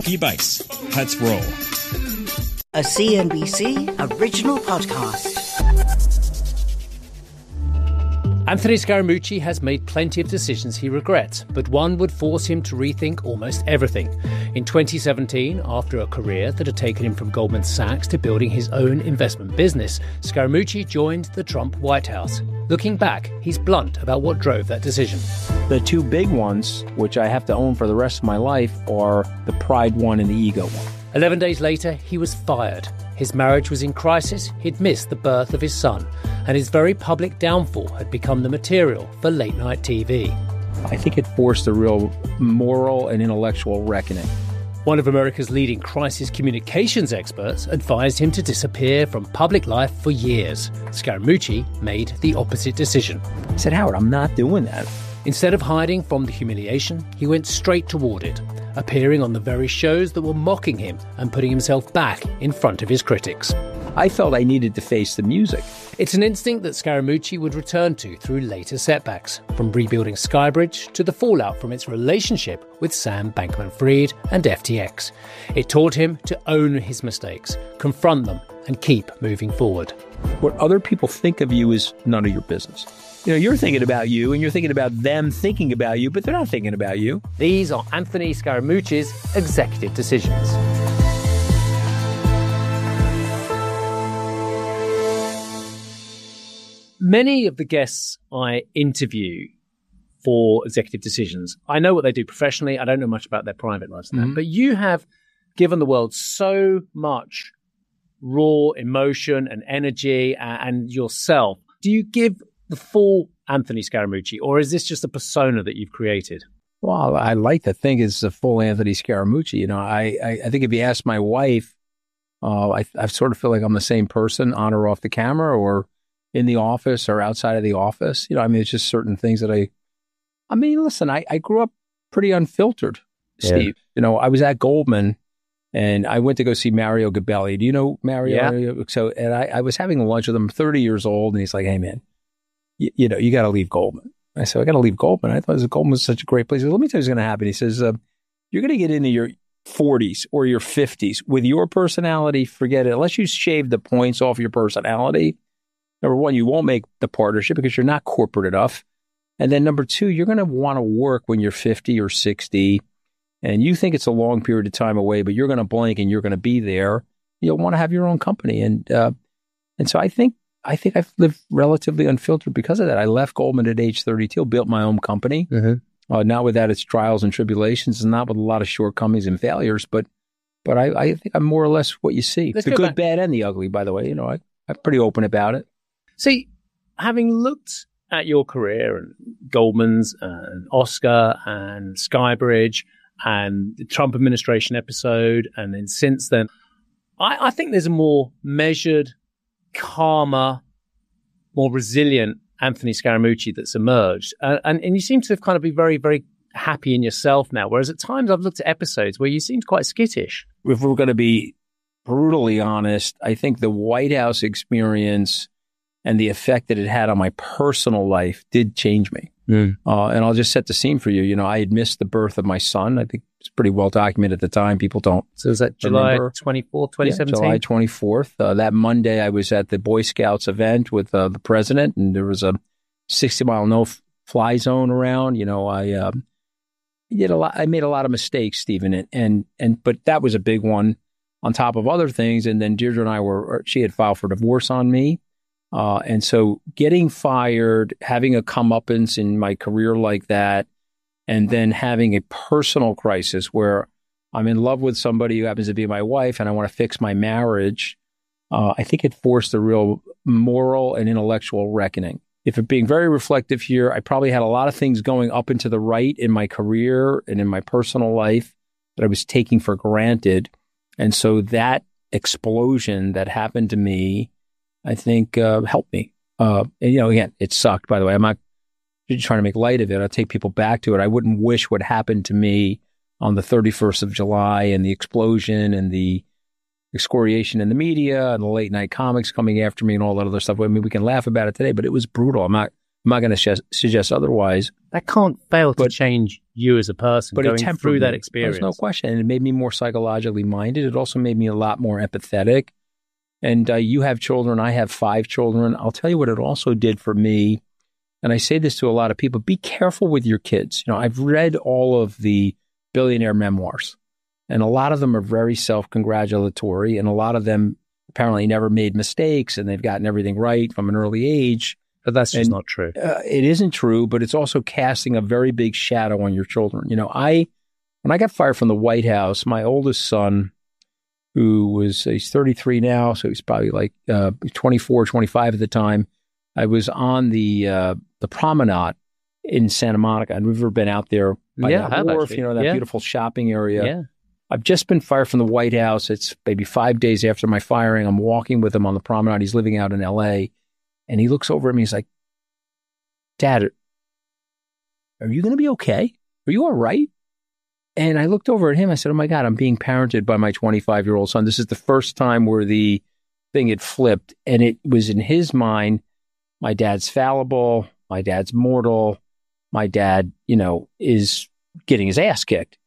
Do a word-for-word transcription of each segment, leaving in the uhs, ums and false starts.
P-Bikes. Let's roll. A C N B C original podcast. Anthony Scaramucci has made plenty of decisions he regrets, but one would force him to rethink almost everything. In twenty seventeen, after a career that had taken him from Goldman Sachs to building his own investment business, Scaramucci joined the Trump White House. Looking back, he's blunt about what drove that decision. The two big ones, which I have to own for the rest of my life, are the pride one and the ego one. Eleven days later, he was fired. His marriage was in crisis, he'd missed the birth of his son, and his very public downfall had become the material for late-night T V. I think it forced a real moral and intellectual reckoning. One of America's leading crisis communications experts advised him to disappear from public life for years. Scaramucci made the opposite decision. I said, Howard, I'm not doing that. Instead of hiding from the humiliation, he went straight toward it, appearing on the very shows that were mocking him and putting himself back in front of his critics. I felt I needed to face the music. It's an instinct that Scaramucci would return to through later setbacks, from rebuilding Skybridge to the fallout from its relationship with Sam Bankman-Fried and F T X. It taught him to own his mistakes, confront them, and keep moving forward. What other people think of you is none of your business. You know, you're thinking about you, and you're thinking about them thinking about you, but they're not thinking about you. These are Anthony Scaramucci's executive decisions. Many of the guests I interview for executive decisions, I know what they do professionally. I don't know much about their private lives. Mm-hmm. But you have given the world so much raw emotion and energy and, and yourself. Do you give the full Anthony Scaramucci, or is this just a persona that you've created? Well, I like to think it's a full Anthony Scaramucci. You know, I, I, I think if you ask my wife, uh, I, I sort of feel like I'm the same person on or off the camera or in the office or outside of the office. You know, I mean, it's just certain things that I, I mean, listen, I, I grew up pretty unfiltered, Steve. Yeah. You know, I was at Goldman and I went to go see Mario Gabelli. Do you know Mario? Yeah. So, and I, I was having lunch with him, thirty years old, and he's like, hey, man, you, you know, you got to leave Goldman. I said, I got to leave Goldman. I thought Goldman was such a great place. He said, let me tell you what's going to happen. He says, uh, you're going to get into your forties or your fifties with your personality. Forget it. Unless you shave the points off your personality, number one, you won't make the partnership because you're not corporate enough. And then number two, you're going to want to work when you're fifty or sixty and you think it's a long period of time away, but you're going to blink and you're going to be there. You'll want to have your own company. And, uh, and so I think, I think I've lived relatively unfiltered because of that. I left Goldman at age thirty-two, built my own company. Mm-hmm. Uh, not without its trials and tribulations and not with a lot of shortcomings and failures, but, but I, I think I'm more or less what you see. Let's the go good, back. bad, and the ugly, by the way. You know, I, I'm pretty open about it. See, having looked at your career and Goldman's and Oscar and Skybridge and the Trump administration episode, and then since then, I, I think there's a more measured, calmer, more resilient Anthony Scaramucci that's emerged. Uh, and, and you seem to have kind of be very, very happy in yourself now, whereas at times I've looked at episodes where you seemed quite skittish. If we're going to be brutally honest, I think the White House experience and the effect that it had on my personal life did change me. Mm. Uh, and I'll just set the scene for you. You know, I had missed the birth of my son. I think it's pretty well documented at the time. People don't. So was that July twenty-fourth, twenty seventeen? Yeah, July twenty-fourth. Uh, that Monday, I was at the Boy Scouts event with uh, the president, and there was a sixty mile no-fly zone around. You know, I uh, did a lot. I made a lot of mistakes, Stephen, and, and and but that was a big one on top of other things. And then Deirdre and I were. She had filed for divorce on me. Uh, and so getting fired, having a comeuppance in my career like that, and then having a personal crisis where I'm in love with somebody who happens to be my wife and I want to fix my marriage, uh, I think it forced a real moral and intellectual reckoning. If I'm being very reflective here, I probably had a lot of things going up and to the right in my career and in my personal life that I was taking for granted. And so that explosion that happened to me, I think, uh, helped me. Uh, and, you know, again, it sucked, by the way. I'm not trying to make light of it. I'll take people back to it. I wouldn't wish what happened to me on the thirty-first of July and the explosion and the excoriation in the media and the late night comics coming after me and all that other stuff. I mean, we can laugh about it today, but it was brutal. I'm not, I'm not going to sh- suggest otherwise. That can't fail to but, change you as a person but going it tempered through that me. experience. There's no question. And it made me more psychologically minded. It also made me a lot more empathetic. And uh, you have children. I have five children. I'll tell you what it also did for me. And I say this to a lot of people, be careful with your kids. You know, I've read all of the billionaire memoirs, and a lot of them are very self-congratulatory, and a lot of them apparently never made mistakes, and they've gotten everything right from an early age. But that's just and, not true. Uh, it isn't true, but it's also casting a very big shadow on your children. You know, I when I got fired from the White House, my oldest son, who was, he's thirty-three now, so he's probably like uh, twenty-four, twenty-five at the time. I was on the uh, the promenade in Santa Monica. I've never been out there by Yeah, I that have wharf, actually. you know, that Yeah. beautiful shopping area. Yeah. I've just been fired from the White House. It's maybe five days after my firing. I'm walking with him on the promenade. He's living out in L A. And he looks over at me. He's like, Dad, are you going to be okay? Are you all right? And I looked over at him. I said, oh, my God, I'm being parented by my twenty-five-year-old son. This is the first time where the thing had flipped. And it was in his mind, my dad's fallible. My dad's mortal. My dad, you know, is getting his ass kicked.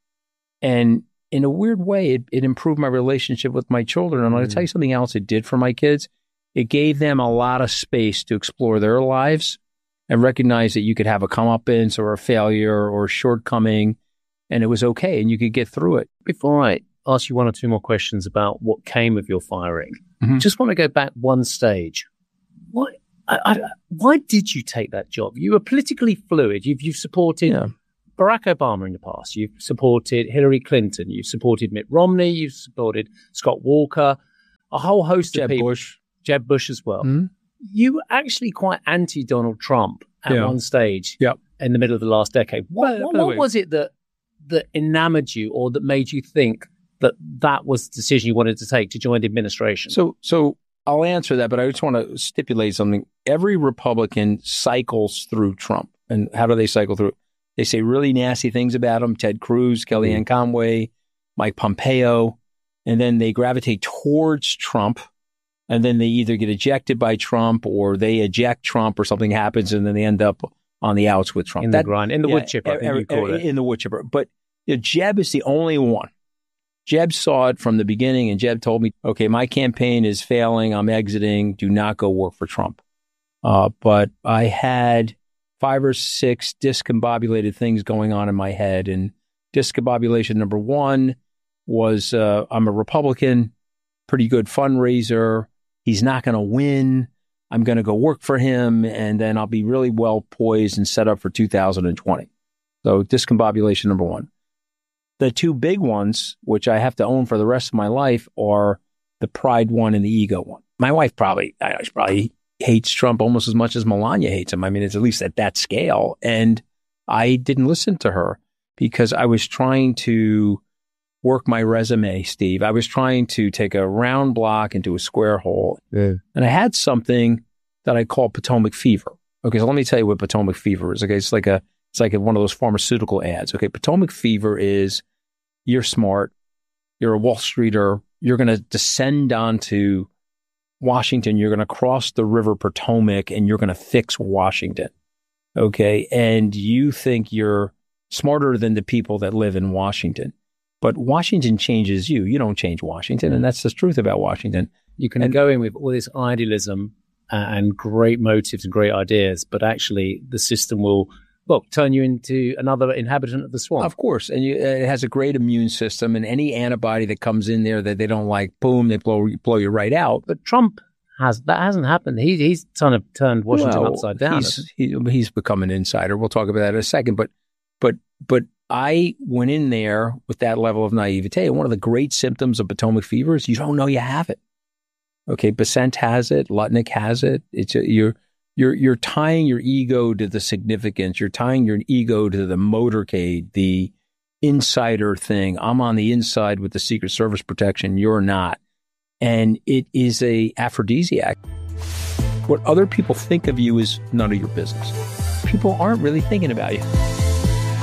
And in a weird way, it, it improved my relationship with my children. And I'm going to tell you something else it did for my kids. It gave them a lot of space to explore their lives and recognize that you could have a comeuppance or a failure or a shortcoming, and it was okay, and you could get through it. Before I ask you one or two more questions about what came of your firing, Mhm. just want to go back one stage. Why, I, I, why did you take that job? You were politically fluid. You've, you've supported Yeah. Barack Obama in the past. You've supported Hillary Clinton. You've supported Mitt Romney. You've supported Scott Walker, a whole host Jeb of people. Bush. Jeb Bush as well. Mhm. You were actually quite anti-Donald Trump at Yeah. one stage Yep. in the middle of the last decade. What, By- what, by the what way- was it that that enamored you or that made you think that that was the decision you wanted to take to join the administration? So, so I'll answer that, but I just want to stipulate something. Every Republican cycles through Trump. And how do they cycle through? They say really nasty things about him, Ted Cruz, Kellyanne Conway, Mike Pompeo, and then they gravitate towards Trump. And then they either get ejected by Trump or they eject Trump or something happens and then they end up on the outs with Trump. in the grind, in the yeah, wood chipper, I think er- you call er- it. In the wood chipper. But you know, Jeb is the only one. Jeb saw it from the beginning and Jeb told me, okay, my campaign is failing. I'm exiting. Do not go work for Trump. Uh, but I had five or six discombobulated things going on in my head. And discombobulation number one was uh, I'm a Republican, pretty good fundraiser. He's not going to win. I'm going to go work for him, and then I'll be really well poised and set up for two thousand twenty. So discombobulation number one. The two big ones, which I have to own for the rest of my life, are the pride one and the ego one. My wife probably, I know, she probably hates Trump almost as much as Melania hates him. I mean, it's at least at that scale. And I didn't listen to her because I was trying to work my resume, Steve. I was trying to take a round block into a square hole. Yeah. And I had something that I call Potomac fever. Okay, so let me tell you what Potomac fever is. Okay, it's like a it's like a, one of those pharmaceutical ads. Okay, Potomac fever is you're smart, you're a Wall Streeter, you're going to descend onto Washington, you're going to cross the river Potomac, and you're going to fix Washington. Okay, and you think you're smarter than the people that live in Washington. But Washington changes you. You don't change Washington. And that's the truth about Washington. You can And- go in with all this idealism uh, and great motives and great ideas, but actually the system will, well, turn you into another inhabitant of the swamp. Of course. And you, it has a great immune system. And any antibody that comes in there that they don't like, boom, they blow, blow you right out. But Trump has, that hasn't happened. He, he's kind of turned Washington Well, upside down. He's, he, he's become an insider. We'll talk about that in a second. But, but, but I went in there with that level of naivete. And one of the great symptoms of Potomac fever is you don't know you have it. Okay, Besant has it. Lutnick has it. It's a, you're you're you're tying your ego to the significance. You're tying your ego to the motorcade, the insider thing. I'm on the inside with the Secret Service protection. You're not, and it is a aphrodisiac. What other people think of you is none of your business. People aren't really thinking about you.